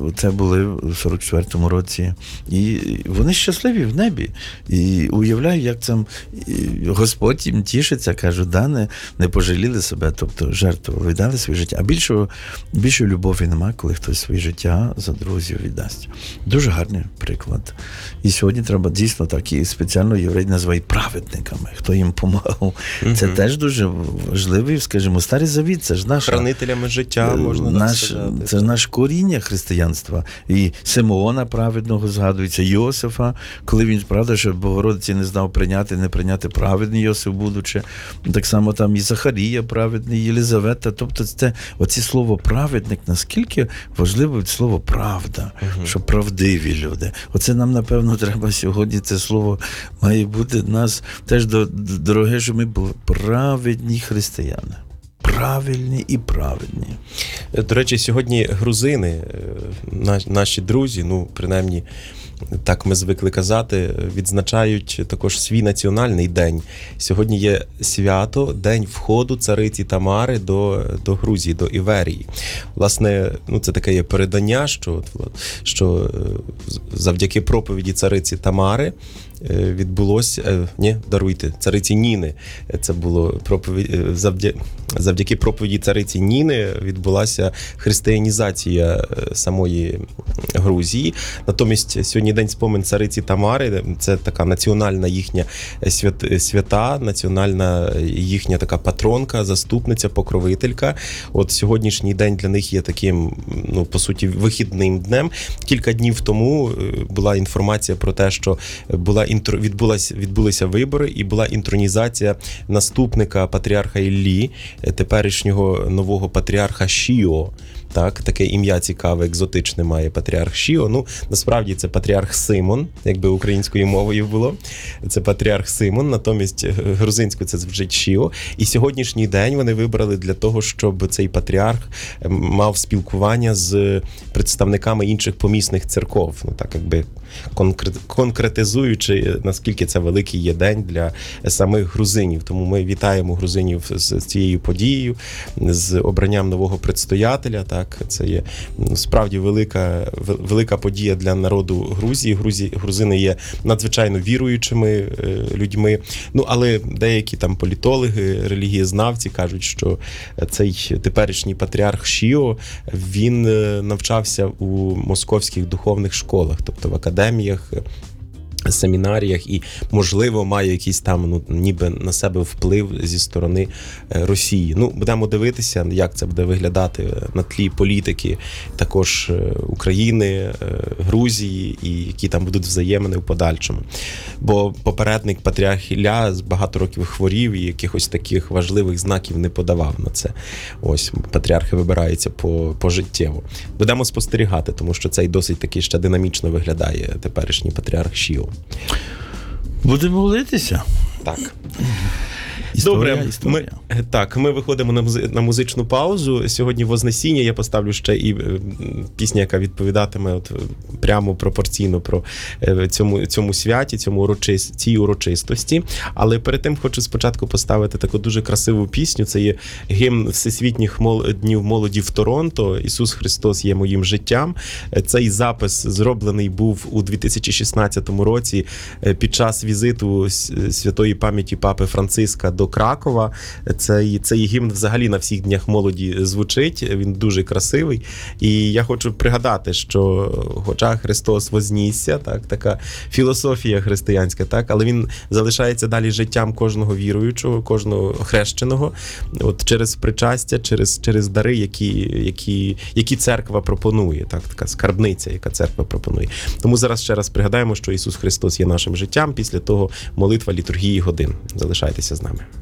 це були в 44-му році. І вони щасливі в небі. І уявляю, як там Господь їм тішиться, кажуть, не пожаліли себе, тобто жертвували, віддали своє життя. А більшої любові немає, коли хтось своє життя за друзів віддасть. Дуже гарний приклад. І сьогодні треба дійсно так, і спеціально євреї називають праведниками, хто їм допомагав. Це теж дуже важливий, скажімо, Старий Завіт, це ж наша... Хранителями життя, можна сказати. Це наше коріння християнства. І Симеона праведного згадується, Йосифа, коли він, правда, що Богородиці не знав не прийняти праведний Йосиф, будучи. Так само там і Захарія праведний, і Єлизавета. Тобто це оці слово праведник, наскільки важливе слово правда, що правдиві люди. Оце нам, напевно, треба сьогодні, це слово має бути нас теж дороге, що ми були праведні християни. Правильні і праведні. До речі, сьогодні грузини, наші друзі, принаймні, так ми звикли казати, відзначають також свій національний день. Сьогодні є свято, день входу цариці Тамари до Грузії, до Іверії. Власне, це таке є передання, що завдяки проповіді цариці Тамари цариці Ніни. Це було завдяки проповіді цариці Ніни відбулася християнізація самої Грузії. Натомість сьогодні день спомин цариці Тамари, це така національна їхня свята, національна їхня така патронка, заступниця, покровителька. От сьогоднішній день для них є таким, по суті, вихідним днем. Кілька днів тому була інформація про те, що відбулися вибори і була інтронізація наступника патріарха Іллі, теперішнього нового патріарха Шіо. Так, таке ім'я цікаве, екзотичне має патріарх Шіо. Насправді це патріарх Симон, якби українською мовою було. Це патріарх Симон, натомість грузинською це звучить Шіо. І сьогоднішній день вони вибрали для того, щоб цей патріарх мав спілкування з представниками інших помісних церков. Так, якби конкретизуючи, наскільки це великий є день для самих грузинів. Тому ми вітаємо грузинів з цією подією, з обранням нового предстоятеля. Так, це є справді велика подія для народу Грузії. Грузини є надзвичайно віруючими людьми. Але деякі там політологи, релігієзнавці кажуть, що цей теперішній патріарх Шіо, він навчався у московських духовних школах, тобто в академіях, семінаріях і, можливо, має якийсь там, ніби на себе вплив зі сторони Росії. Будемо дивитися, як це буде виглядати на тлі політики також України, Грузії і які там будуть взаємини в подальшому. Бо попередник патріарх Ілля багато років хворів і якихось таких важливих знаків не подавав на це. Ось, патріархи вибираються пожиттєво. Будемо спостерігати, тому що цей досить таки ще динамічно виглядає теперішній патріарх Шіо. Будемо молитися. Так. Добре, ми виходимо на музичну паузу. Сьогодні Вознесіння, я поставлю ще і пісню, яка відповідатиме прямо пропорційно про цьому святі, цій урочистості. Але перед тим хочу спочатку поставити таку дуже красиву пісню. Це є гімн Всесвітніх днів молоді в Торонто «Ісус Христос є моїм життям». Цей запис зроблений був у 2016 році під час візиту святої пам'яті Папи Франциска до Кракова. Цей гімн взагалі на всіх днях молоді звучить, він дуже красивий. І я хочу пригадати, що хоча Христос вознісся, так, така філософія християнська, так, але він залишається далі життям кожного віруючого, кожного хрещеного, через причастя, через дари, які церква пропонує, так, така скарбниця, яка церква пропонує. Тому зараз ще раз пригадаємо, що Ісус Христос є нашим життям, після того молитва літургії годин. Залишайтеся з нами.